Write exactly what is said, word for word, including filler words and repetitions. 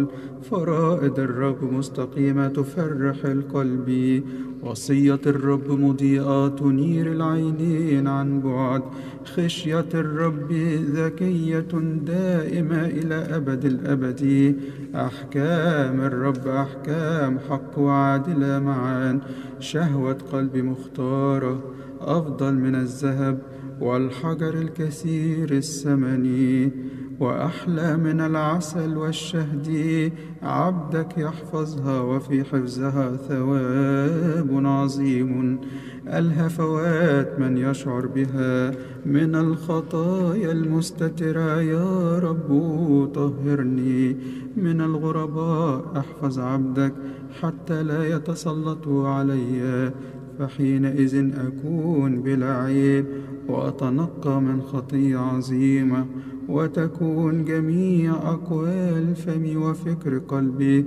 الأطفال. فرائض الرب مستقيمة تفرح القلب، وصية الرب مضيئة تنير العينين عن بعد. خشية الرب ذكية دائمة إلى أبد الأبد. أحكام الرب أحكام حق وعادلة معا. شهوة قلب مختارة أفضل من الذهب والحجر الكثير الثمن، وأحلى من العسل والشهد. عبدك يحفظها وفي حفظها ثواب عظيم. الهفوات من يشعر بها من الخطايا المستترة. يا رب طهرني من الغرباء. احفظ عبدك حتى لا يتسلطوا علي، فحينئذ أكون بلا عيب وأتنقى من خطية عظيمة، وتكون جميع أقوال فمي وفكر قلبي